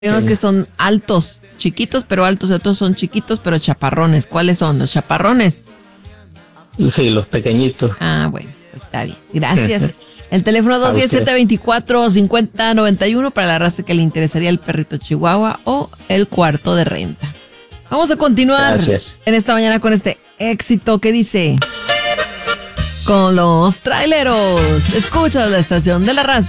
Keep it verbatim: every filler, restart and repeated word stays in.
Hay unos que son altos, chiquitos pero altos, y otros son chiquitos pero chaparrones. ¿Cuáles son los chaparrones? Sí, los pequeñitos. Ah, bueno, pues está bien. Gracias. El teléfono dos uno siete, veinticuatro cincuenta noventa y uno para la raza que le interesaría el perrito chihuahua o el cuarto de renta. Vamos a continuar Gracias. en esta mañana con este éxito que dice: con los traileros. Escuchas la estación de la raza.